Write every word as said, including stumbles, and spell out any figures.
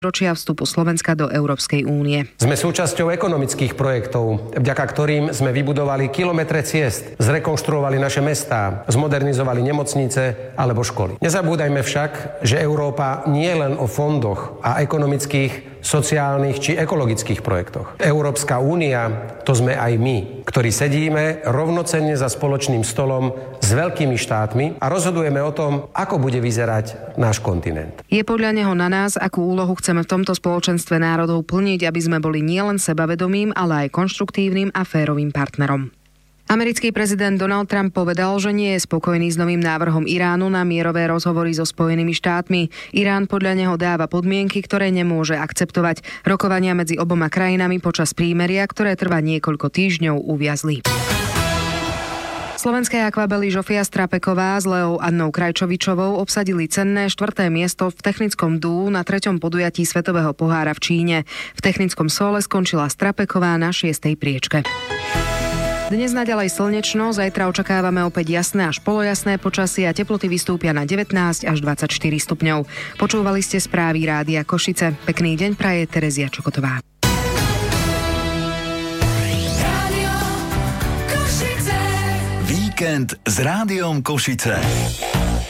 ročia vstupu Slovenska do Európskej únie. Sme súčasťou ekonomických projektov, vďaka ktorým sme vybudovali kilometre ciest, zrekonštruovali naše mestá, zmodernizovali nemocnice alebo školy. Nezabúdajme však, že Európa nie len o fondoch a ekonomických, sociálnych či ekologických projektoch. Európska únia, to sme aj my, ktorí sedíme rovnocenne za spoločným stolom s veľkými štátmi a rozhodujeme o tom, ako bude vyzerať náš kontinent. Je podľa neho na nás, akú úlohu chceme v tomto spoločenstve národov plniť, aby sme boli nielen sebavedomým, ale aj konštruktívnym a férovým partnerom. Americký prezident Donald Trump povedal, že nie je spokojný s novým návrhom Iránu na mierové rozhovory so Spojenými štátmi. Irán podľa neho dáva podmienky, ktoré nemôže akceptovať. Rokovania medzi oboma krajinami počas prímeria, ktoré trvá niekoľko týždňov, uviazli. Slovenské akvabely Žofia Strapeková s Leou Annou Krajčovičovou obsadili cenné štvrté miesto v technickom duu na treťom podujatí Svetového pohára v Číne. V technickom sole skončila Strapeková na šiestej priečke. Dnes naďalej slnečno, zajtra očakávame opäť jasné až polojasné počasie a teploty vystúpia na devätnásť až dvadsaťštyri stupňov. Počúvali ste správy Rádia Košice. Pekný deň praje Terezia Čokotová. Víkend s Rádiom Košice.